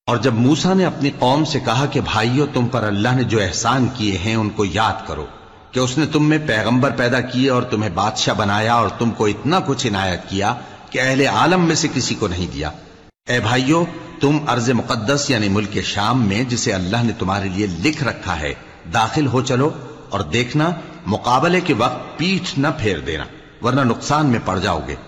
और जब मूसा ने अपनी कौम से कहा कि भाइयों, तुम पर अल्लाह ने जो एहसान किए हैं उनको याद करो कि उसने तुम में पैगंबर पैदा किए और तुम्हें बादशाह बनाया और तुमको इतना कुछ इनायत किया कि अहले आलम में से किसी को नहीं दिया। ए भाइयों, तुम अर्ज मुकद्दस यानी मुल्क शाम में, जिसे अल्लाह ने तुम्हारे लिए लिख रखा है, दाखिल हो चलो और देखना मुकाबले के वक्त पीठ न फेर देना, वरना नुकसान में पड़ जाओगे।